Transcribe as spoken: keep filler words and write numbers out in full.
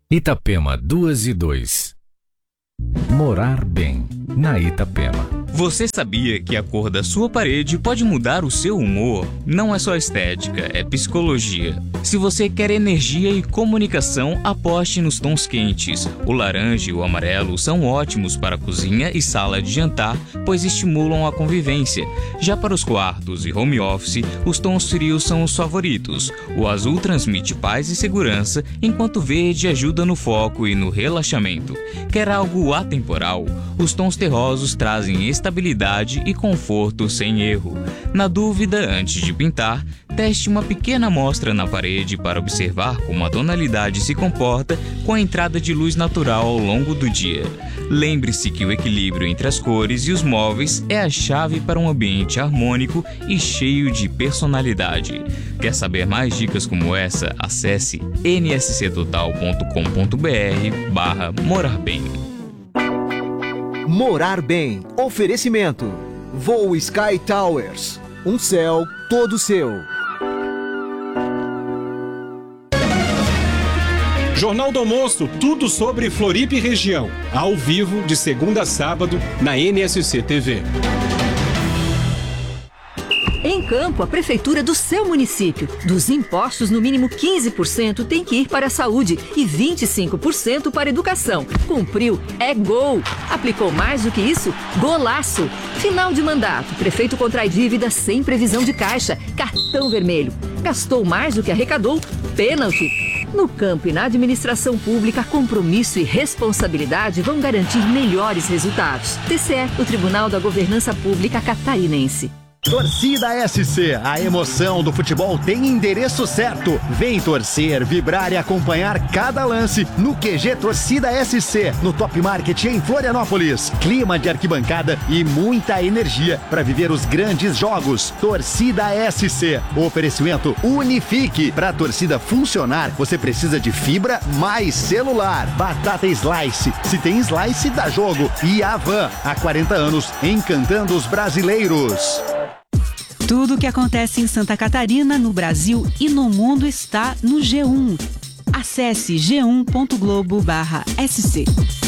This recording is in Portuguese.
Itapema duas e dois. Morar bem na Itapema. Você sabia que a cor da sua parede pode mudar o seu humor? Não é só estética, é psicologia. Se você quer energia e comunicação, aposte nos tons quentes. O laranja e o amarelo são ótimos para a cozinha e sala de jantar, pois estimulam a convivência. Já para os quartos e home office, os tons frios são os favoritos. O azul transmite paz e segurança, enquanto o verde ajuda no foco e no relaxamento. Quer algo atemporal? Os tons terrosos trazem estabilidade e conforto sem erro. Na dúvida, antes de pintar, teste uma pequena amostra na parede para observar como a tonalidade se comporta com a entrada de luz natural ao longo do dia. Lembre-se que o equilíbrio entre as cores e os móveis é a chave para um ambiente harmônico e cheio de personalidade. Quer saber mais dicas como essa? Acesse n s c total ponto com ponto b r barra morar bem. Morar bem. Oferecimento. Voo Sky Towers. Um céu todo seu. Jornal do Almoço, tudo sobre Floripa e região. Ao vivo, de segunda a sábado, na N S C T V. Em Campo, a prefeitura do seu município. Dos impostos, no mínimo quinze por cento tem que ir para a saúde e vinte e cinco por cento para a educação. Cumpriu, é gol. Aplicou mais do que isso? Golaço. Final de mandato. Prefeito contrai dívida sem previsão de caixa. Cartão vermelho. Gastou mais do que arrecadou? Pênalti. No campo e na administração pública, compromisso e responsabilidade vão garantir melhores resultados. T C E, o Tribunal da Governança Pública Catarinense. Torcida S C, a emoção do futebol tem endereço certo. Vem torcer, vibrar e acompanhar cada lance no Q G Torcida S C, no Top Market em Florianópolis. Clima de arquibancada e muita energia para viver os grandes jogos. Torcida S C. Oferecimento Unifique. Para a torcida funcionar, você precisa de fibra mais celular. Batata Slice. Se tem Slice, dá jogo. E Avan, há quarenta anos, encantando os brasileiros. Tudo o que acontece em Santa Catarina, no Brasil e no mundo está no G um. Acesse g um ponto globo barra s c.